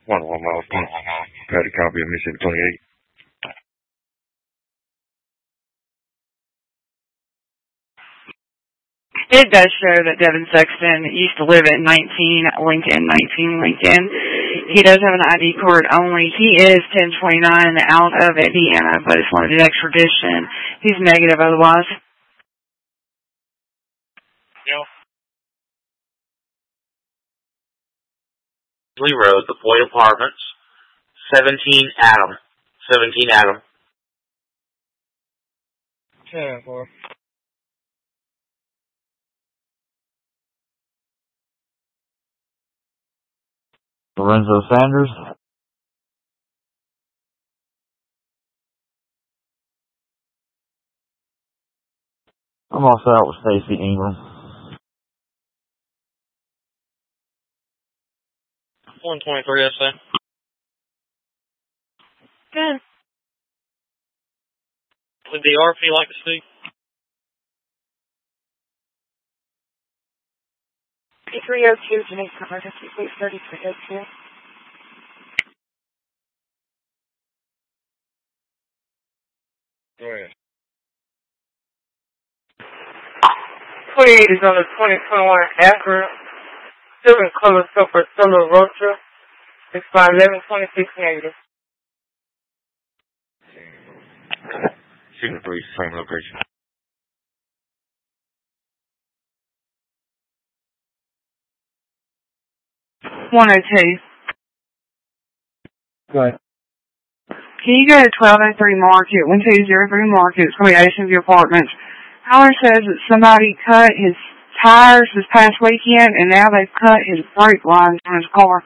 1 miles. Had a copy of Mississippi 28. It does show that Devin Sexton used to live at 19 Lincoln. He does have an ID card only. He is 1029 out of Indiana, but it's limited extradition. He's negative otherwise. Yeah. Road, the Floyd Apartments, 17 Adam. 10-4. Lorenzo Sanders. I'm also out with Stacey Ingram. 123, I say. 10. Would the RP like to speak? P302, Denise Emergency, please, 3302. Go ahead. 28 is on the 2021 Acura. Still in color silver Solo Rocha. It's by 1126 negative. Signal 3, same location. Go ahead. Can you go to 1203 Market, 1203 Market, it's going to be Oceanview Apartments. Howler says that somebody cut his tires this past weekend, and now they've cut his brake lines on his car.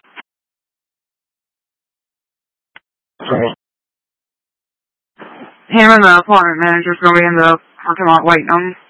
Sorry. Him and the apartment manager's going to be in the parking lot waiting on him.